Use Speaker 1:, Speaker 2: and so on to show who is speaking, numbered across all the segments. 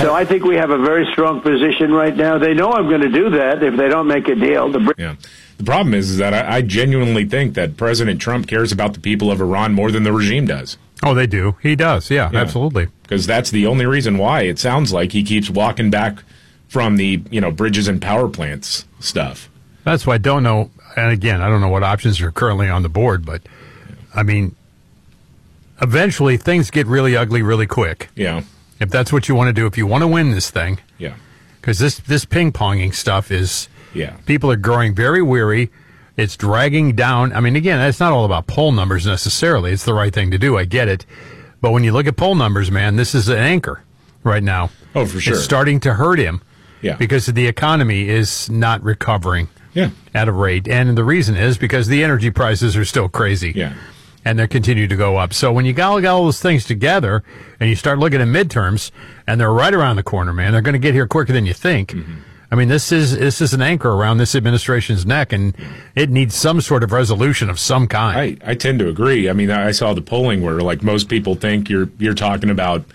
Speaker 1: So I think we have a very strong position right now. They know I'm going to do that if they don't make a deal.
Speaker 2: Yeah. The problem is that I genuinely think that President Trump cares about the people of Iran more than the regime does.
Speaker 3: Oh, they do. He does. Yeah. Absolutely.
Speaker 2: Because that's the only reason why it sounds like he keeps walking back from the, bridges and power plants stuff.
Speaker 3: That's why I don't know. And again, I don't know what options are currently on the board, but I mean, eventually things get really ugly really quick.
Speaker 2: Yeah.
Speaker 3: If that's what you want to do, if you want to win this thing.
Speaker 2: Yeah.
Speaker 3: Because this ping-ponging stuff is,
Speaker 2: yeah,
Speaker 3: people are growing very weary. It's dragging down. I mean, again, it's not all about poll numbers necessarily. It's the right thing to do. I get it. But when you look at poll numbers, man, this is an anchor right now.
Speaker 2: Oh, for sure.
Speaker 3: It's starting to hurt him.
Speaker 2: Yeah.
Speaker 3: Because the economy is not recovering at a rate. And the reason is because the energy prices are still crazy.
Speaker 2: Yeah.
Speaker 3: And they continue to go up. So when you got all those things together and you start looking at midterms, and they're right around the corner, man, they're going to get here quicker than you think. Mm-hmm. I mean, this is an anchor around this administration's neck, and it needs some sort of resolution of some kind.
Speaker 2: I tend to agree. I mean, I saw the polling where, like, most people think you're talking about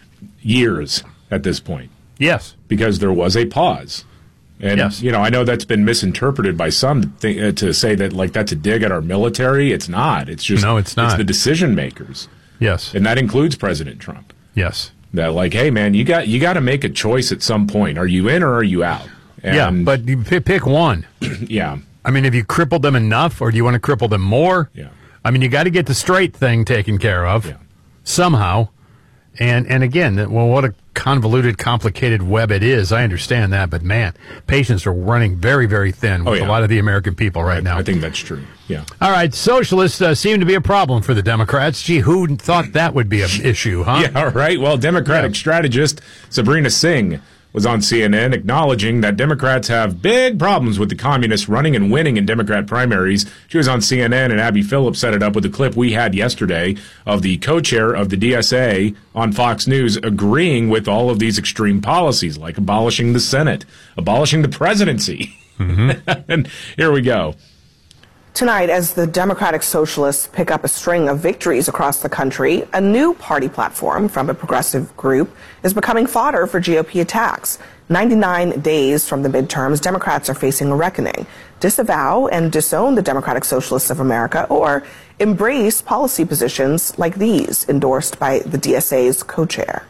Speaker 2: years at this point.
Speaker 3: Yes.
Speaker 2: Because there was a pause. And, I know that's been misinterpreted by some to say that, like, that's a dig at our military. It's not. It's just,
Speaker 3: no, it's not.
Speaker 2: It's the decision makers.
Speaker 3: Yes.
Speaker 2: And that includes President Trump.
Speaker 3: Yes.
Speaker 2: That, like, hey, man, you got to make a choice at some point. Are you in or are you out? And,
Speaker 3: but you pick one.
Speaker 2: Yeah.
Speaker 3: I mean, have you crippled them enough, or do you want to cripple them more?
Speaker 2: Yeah.
Speaker 3: I mean, you got to get the straight thing taken care of somehow. And again, well, what a convoluted, complicated web it is. I understand that, but man, patients are running very, very thin with a lot of the American people right now.
Speaker 2: I think that's true. Yeah.
Speaker 3: All right, socialists seem to be a problem for the Democrats. Gee, who thought that would be an issue, huh?
Speaker 2: Yeah, right. Well, Democratic strategist Sabrina Singh was on CNN acknowledging that Democrats have big problems with the communists running and winning in Democrat primaries. She was on CNN, and Abby Phillips set it up with a clip we had yesterday of the co-chair of the DSA on Fox News agreeing with all of these extreme policies, like abolishing the Senate, abolishing the presidency. Mm-hmm. And here we go.
Speaker 4: Tonight, as the Democratic Socialists pick up a string of victories across the country, a new party platform from a progressive group is becoming fodder for GOP attacks. 99 days from the midterms, Democrats are facing a reckoning. Disavow and disown the Democratic Socialists of America, or embrace policy positions like these endorsed by the DSA's co-chair.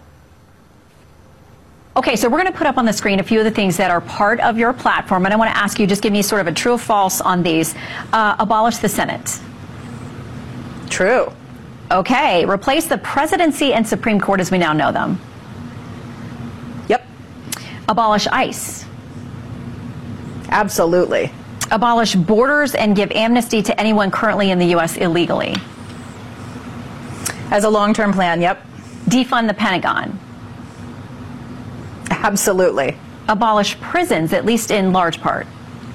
Speaker 5: Okay, so we're going to put up on the screen a few of the things that are part of your platform, and I want to ask you, just give me sort of a true or false on these. Abolish the Senate.
Speaker 6: True.
Speaker 5: Okay, replace the presidency and Supreme Court as we now know them.
Speaker 6: Yep.
Speaker 5: Abolish ICE.
Speaker 6: Absolutely.
Speaker 5: Abolish borders and give amnesty to anyone currently in the U.S. illegally.
Speaker 6: As a long-term plan, yep.
Speaker 5: Defund the Pentagon.
Speaker 6: Absolutely.
Speaker 5: Abolish prisons, at least in large part.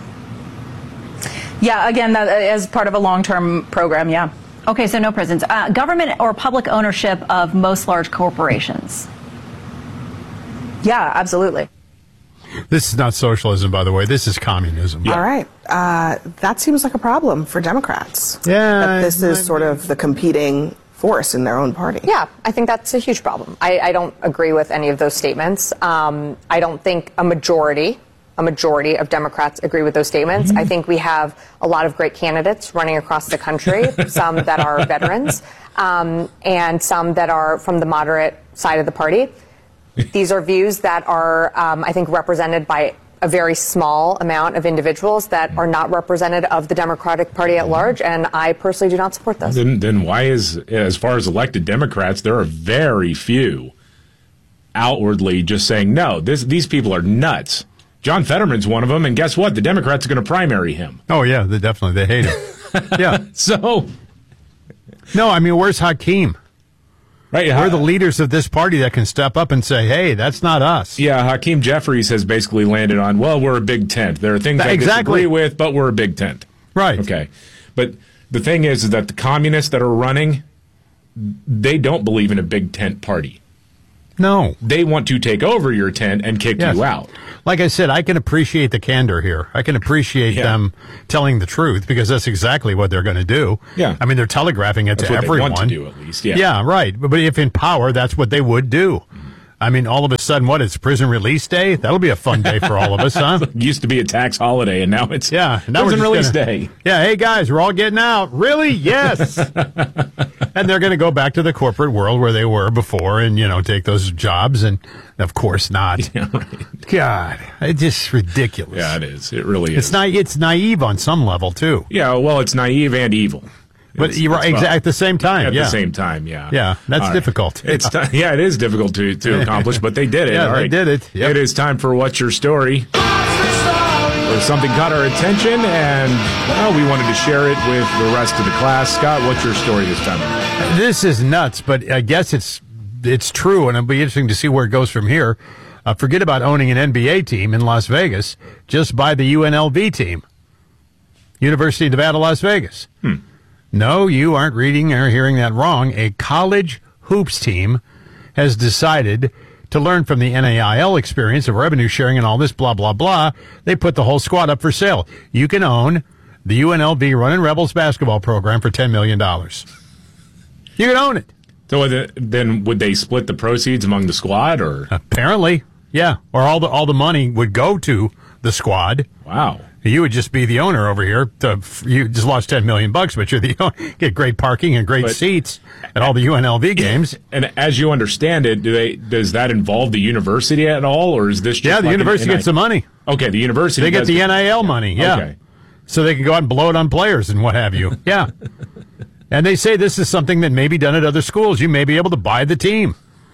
Speaker 6: Yeah, again, that as part of a long-term program, yeah.
Speaker 5: Okay, so no prisons. Government or public ownership of most large corporations.
Speaker 6: Yeah, absolutely.
Speaker 3: This is not socialism, by the way. This is communism.
Speaker 4: Yeah. All right. That seems like a problem for Democrats.
Speaker 3: Yeah.
Speaker 4: That this is sort of the competing force in their own party.
Speaker 7: Yeah, I think that's a huge problem. I don't agree with any of those statements. I don't think a majority of Democrats agree with those statements. I think we have a lot of great candidates running across the country, some that are veterans, and some that are from the moderate side of the party. These are views that are, I think, represented by a very small amount of individuals that are not representative of the Democratic Party at large, and I personally do not support those.
Speaker 2: Then why is, as far as elected Democrats, there are very few outwardly just saying, no, these people are nuts. John Fetterman's one of them, and guess what? The Democrats are going to primary him.
Speaker 3: Oh, yeah, they hate him. Yeah.
Speaker 2: So.
Speaker 3: No, I mean, where's Hakeem?
Speaker 2: Right,
Speaker 3: we're the leaders of this party that can step up and say, hey, that's not us.
Speaker 2: Yeah, Hakeem Jeffries has basically landed on, well, we're a big tent. There are things I disagree with, but we're a big tent.
Speaker 3: Right.
Speaker 2: Okay. But the thing is that the communists that are running, they don't believe in a big tent party.
Speaker 3: No.
Speaker 2: They want to take over your tent and kick you out.
Speaker 3: Like I said, I can appreciate the candor here. I can appreciate them telling the truth because that's exactly what they're going to do.
Speaker 2: Yeah.
Speaker 3: I mean, they're telegraphing it
Speaker 2: that's
Speaker 3: to
Speaker 2: what
Speaker 3: everyone.
Speaker 2: They want to do, at least. Yeah.
Speaker 3: Yeah, right. But if in power, that's what they would do. I mean, all of a sudden, it's prison release day? That'll be a fun day for all of us, huh?
Speaker 2: It used to be a tax holiday, and now it's
Speaker 3: now
Speaker 2: prison release day.
Speaker 3: Yeah, hey, guys, we're all getting out. Really? Yes. And they're going to go back to the corporate world where they were before and, take those jobs. And, of course, not.
Speaker 2: Yeah, right.
Speaker 3: God, it's just ridiculous.
Speaker 2: Yeah, it is. It really is.
Speaker 3: It's naive on some level, too.
Speaker 2: Yeah, well, it's naive and evil.
Speaker 3: But you're right, at the same time.
Speaker 2: At the same time, yeah.
Speaker 3: Yeah, that's difficult.
Speaker 2: It is difficult to accomplish, but they did it.
Speaker 3: Yeah,
Speaker 2: all right.
Speaker 3: they did it. Yep.
Speaker 2: It is time for What's Your Story? Where something caught our attention, and we wanted to share it with the rest of the class. Scott, what's your story this time?
Speaker 3: This is nuts, but I guess it's true, and it'll be interesting to see where it goes from here. Forget about owning an NBA team in Las Vegas. Just buy the UNLV team. University of Nevada, Las Vegas. No, you aren't reading or hearing that wrong. A college hoops team has decided to learn from the NAIL experience of revenue sharing and all this blah, blah, blah. They put the whole squad up for sale. You can own the UNLV Running Rebels basketball program for $10 million. You can own it.
Speaker 2: So then would they split the proceeds among the squad, or?
Speaker 3: Apparently, yeah. Or all the money would go to the squad.
Speaker 2: Wow.
Speaker 3: You would just be the owner over here. You just lost $10 million, but you're the owner. Get great parking and great seats at all the UNLV games.
Speaker 2: And as you understand it, does that involve the university at all, or is this just
Speaker 3: the university gets the money.
Speaker 2: Okay, the university.
Speaker 3: They get the NIL money, yeah. Okay. So they can go out and blow it on players and what have you. Yeah. And they say this is something that may be done at other schools. You may be able to buy the team.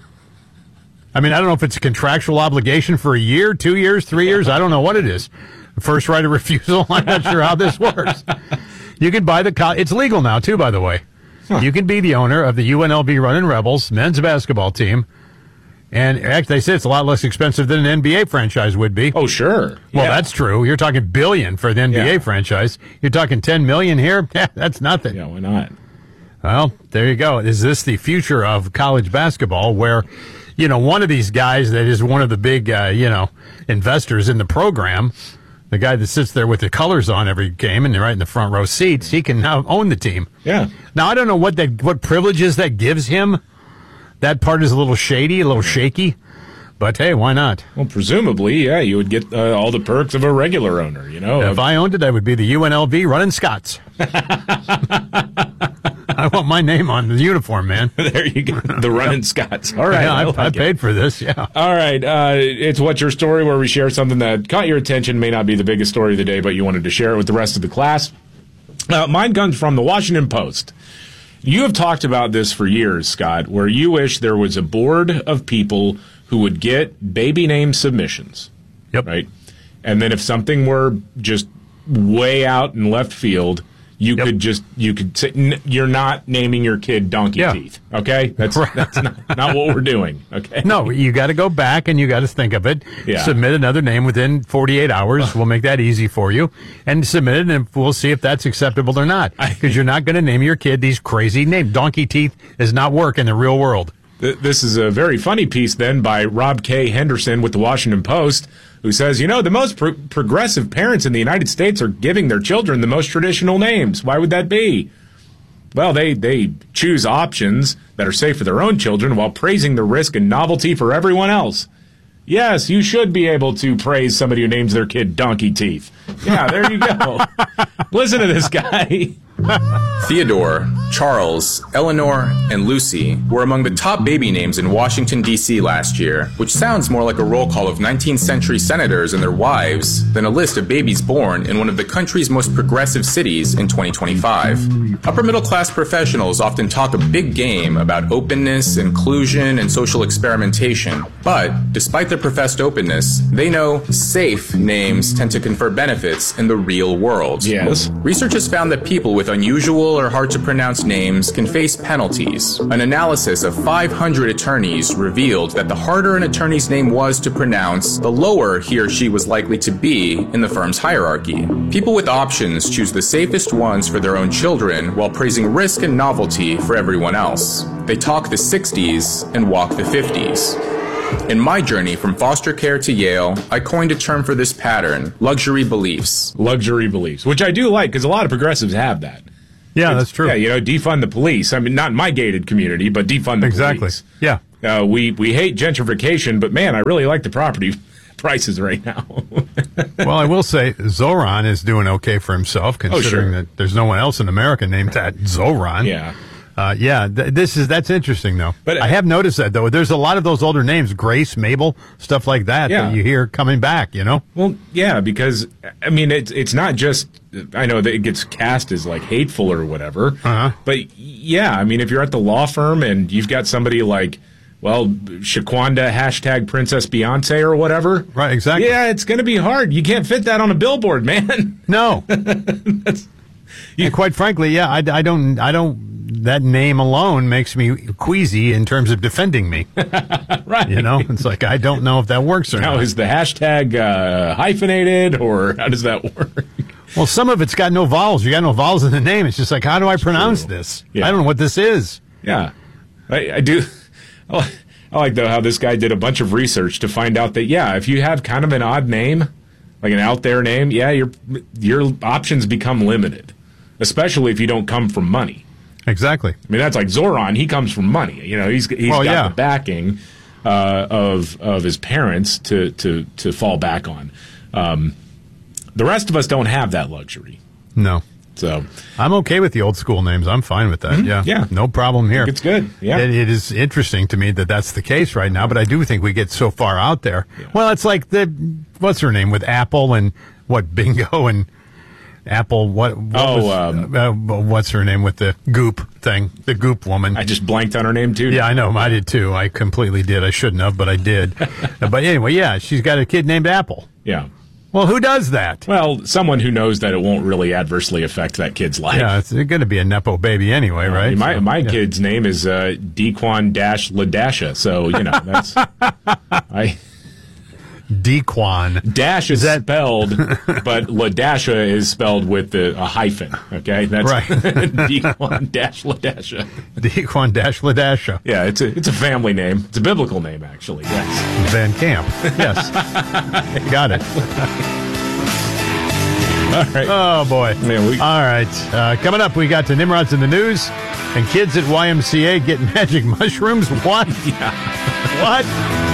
Speaker 3: I mean, I don't know if it's a contractual obligation for a year, 2 years, 3 years. I don't know what it is. First right of refusal. I'm not sure how this works. You can buy it's legal now, too, by the way. Huh. You can be the owner of the UNLV Running Rebels men's basketball team. And actually, they say it's a lot less expensive than an NBA franchise would be.
Speaker 2: Oh, sure.
Speaker 3: Well, that's true. You're talking $1 billion for the NBA franchise. You're talking $10 million here? That's nothing.
Speaker 2: Yeah, why not?
Speaker 3: Well, there you go. Is this the future of college basketball where, one of these guys that is one of the big, investors in the program, the guy that sits there with the colors on every game and right in the front row seats, he can now own the team.
Speaker 2: Yeah.
Speaker 3: Now, I don't know what privileges that gives him. That part is a little shady, a little shaky. But, hey, why not?
Speaker 2: Well, presumably, yeah, you would get all the perks of a regular owner,
Speaker 3: If I owned it, I would be the UNLV Running Scots. I want my name on the uniform, man.
Speaker 2: There you go. The Running Scots. All right.
Speaker 3: Yeah, I paid for this, yeah.
Speaker 2: All right. It's What's Your Story, where we share something that caught your attention, may not be the biggest story of the day, but you wanted to share it with the rest of the class. Mine comes from the Washington Post. You have talked about this for years, Scott, where you wish there was a board of people who would get baby name submissions.
Speaker 3: Yep.
Speaker 2: Right? And then if something were just way out in left field, you could say, you're not naming your kid Donkey Teeth. Okay? That's not what we're doing. Okay?
Speaker 3: No, you got to go back and you got to think of it.
Speaker 2: Yeah.
Speaker 3: Submit another name within 48 hours. We'll make that easy for you. And submit it, and we'll see if that's acceptable or not. Because you're not going to name your kid these crazy names. Donkey Teeth does not work in the real world.
Speaker 2: This is a very funny piece, then, by Rob K. Henderson with the Washington Post, who says, the most progressive parents in the United States are giving their children the most traditional names. Why would that be? Well, they choose options that are safe for their own children while praising the risk and novelty for everyone else. Yes, you should be able to praise somebody who names their kid Donkey Teeth. Yeah, there you go. Listen to this guy.
Speaker 8: Theodore, Charles, Eleanor, and Lucy were among the top baby names in Washington, D.C. last year, which sounds more like a roll call of 19th century senators and their wives than a list of babies born in one of the country's most progressive cities in 2025. Upper middle class professionals often talk a big game about openness, inclusion, and social experimentation, but despite their professed openness, they know safe names tend to confer benefits in the real world.
Speaker 2: Yes.
Speaker 8: Research has found that people with unusual or hard to pronounce names can face penalties. An analysis of 500 attorneys revealed that the harder an attorney's name was to pronounce, the lower he or she was likely to be in the firm's hierarchy. People with options choose the safest ones for their own children while praising risk and novelty for everyone else. They talk the 60s and walk the 50s. In my journey from foster care to Yale, I coined a term for this pattern, luxury beliefs.
Speaker 2: Luxury beliefs, which I do like because a lot of progressives have that.
Speaker 3: Yeah, that's true.
Speaker 2: Yeah, defund the police. I mean, not in my gated community, but defund the police.
Speaker 3: Yeah.
Speaker 2: we hate gentrification, but man, I really like the property prices right now.
Speaker 3: Well, I will say Zoran is doing okay for himself, considering that there's no one else in America named that Zoran.
Speaker 2: Yeah.
Speaker 3: That's interesting though.
Speaker 2: But
Speaker 3: I have noticed that though. There's a lot of those older names, Grace, Mabel, stuff like that, that you hear coming back. You know.
Speaker 2: Well, yeah, because I mean, it's not just. I know that it gets cast as like hateful or whatever. But yeah, I mean, if you're at the law firm and you've got somebody like, well, Shaquanda # Princess Beyonce or whatever.
Speaker 3: Right. Exactly.
Speaker 2: Yeah, it's going to be hard. You can't fit that on a billboard, man.
Speaker 3: No. And quite frankly, I don't. That name alone makes me queasy in terms of defending me.
Speaker 2: Right.
Speaker 3: You know, it's like, I don't know if that works or not.
Speaker 2: Now, is the hashtag hyphenated, or how does that work?
Speaker 3: Well, some of it's got no vowels. You got no vowels in the name. It's just like, how do I pronounce this?
Speaker 2: Yeah.
Speaker 3: I don't know what this is.
Speaker 2: Yeah. I do. I like, though, how this guy did a bunch of research to find out that, yeah, if you have kind of an odd name, like an out there name, yeah, your options become limited, especially if you don't come from money.
Speaker 3: Exactly.
Speaker 2: I mean, that's like Zoran. He comes from money. You know, he's got the backing of his parents to fall back on. The rest of us don't have that luxury.
Speaker 3: No.
Speaker 2: So
Speaker 3: I'm okay with the old school names. I'm fine with that.
Speaker 2: Mm-hmm. Yeah.
Speaker 3: No problem here.
Speaker 2: It's good. Yeah.
Speaker 3: It is interesting to me that that's the case right now, but I do think we get so far out there. Yeah. Well, it's like what's her name with Apple and Bingo and Apple, what's her name with the Goop thing? The Goop woman.
Speaker 2: I just blanked on her name, too.
Speaker 3: Yeah, I know. I did, too. I completely did. I shouldn't have, but I did. But anyway, yeah, she's got a kid named Apple.
Speaker 2: Yeah.
Speaker 3: Well, who does that?
Speaker 2: Well, someone who knows that it won't really adversely affect that kid's life.
Speaker 3: Yeah, it's going to be a Nepo baby anyway, right?
Speaker 2: My kid's name is Dequan-Ladasha, so, you know, that's...
Speaker 3: Dequan.
Speaker 2: Dash is spelled, but Ladasha is spelled with a hyphen. Okay, that's
Speaker 3: right.
Speaker 2: Dequan-Ladasha.
Speaker 3: Dequan-Ladasha.
Speaker 2: Yeah, it's a family name. It's a biblical name, actually. Yes.
Speaker 3: Van Camp. Yes. Got it.
Speaker 2: All right.
Speaker 3: Oh boy.
Speaker 2: Man,
Speaker 3: all right. Coming up, we got the Nimrods in the news and kids at YMCA getting magic mushrooms. What?
Speaker 2: Yeah.
Speaker 3: What?